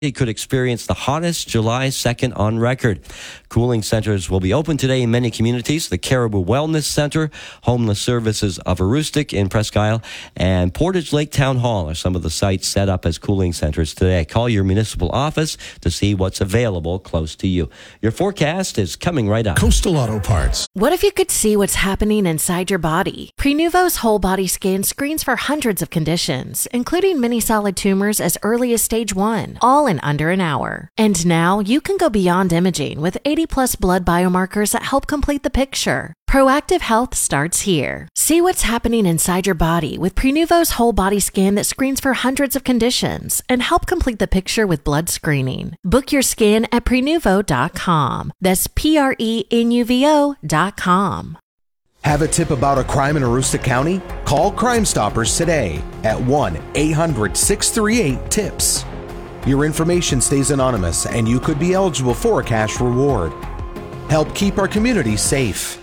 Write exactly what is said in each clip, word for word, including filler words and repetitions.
It could experience the hottest July second on record. Cooling centers will be open today in many communities. The Caribou Wellness Center, Homeless Services of Aroostook in Presque Isle, and Portage Lake Town Hall are some of the sites set up as cooling centers today. Call your municipal office to see what's available close to you. Your forecast is coming right up. Coastal Auto Parts. What if you could see what's happening inside your body? Prenuvo's whole body scan screens for hundreds of conditions, including many solid tumors as early as stage one, all in under an hour. And now you can go beyond imaging with eighty plus blood biomarkers that help complete the picture. Proactive health starts here. See what's happening inside your body with Prenuvo's whole body scan that screens for hundreds of conditions and help complete the picture with blood screening. Book your scan at prenuvo dot com. That's P R E N U V O dot com. Have a tip about a crime in Aroostook County? Call Crime Stoppers today at one eight hundred six three eight TIPS. Your information stays anonymous and you could be eligible for a cash reward. Help keep our community safe.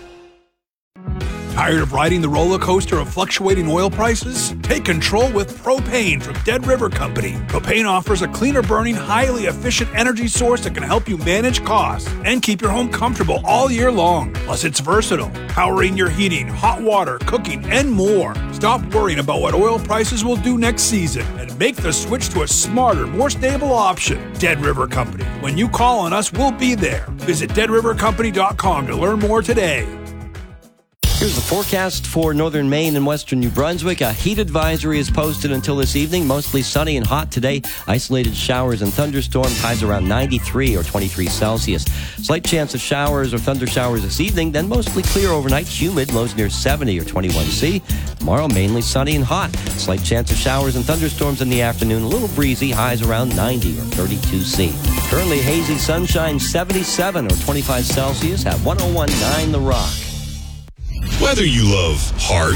Tired of riding the roller coaster of fluctuating oil prices? Take control with Propane from Dead River Company. Propane offers a cleaner burning, highly efficient energy source that can help you manage costs and keep your home comfortable all year long. Plus, it's versatile, powering your heating, hot water, cooking, and more. Stop worrying about what oil prices will do next season and make the switch to a smarter, more stable option. Dead River Company. When you call on us, we'll be there. Visit dead river company dot com to learn more today. Here's the forecast for northern Maine and western New Brunswick. A heat advisory is posted until this evening. Mostly sunny and hot today. Isolated showers and thunderstorms. Highs around ninety-three or twenty-three Celsius. Slight chance of showers or thunder showers this evening. Then mostly clear overnight. Humid. Lows near seventy or twenty-one C. Tomorrow mainly sunny and hot. Slight chance of showers and thunderstorms in the afternoon. A little breezy. Highs around ninety or thirty-two C. Currently hazy sunshine seventy-seven or twenty-five Celsius at one oh one point nine The Rock. Whether you love heart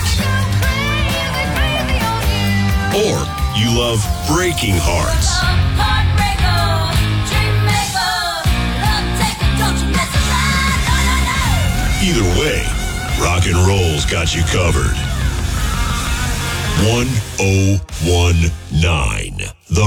or you love breaking hearts, either way, rock and roll's got you covered. one oh one point nine The